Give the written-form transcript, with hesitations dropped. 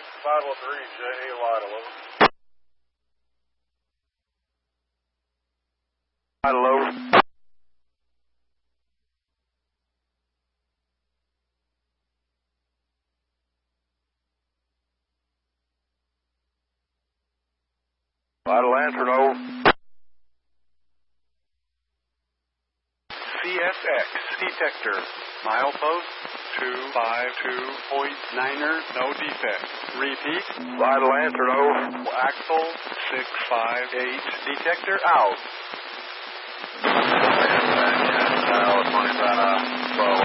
513, JA line 11. Line 11. Vital Lantern, over. CSX detector, milepost 252.9er, no defect. Repeat. Vital Lantern, over. Axle 658, detector out. Now, 25, 12.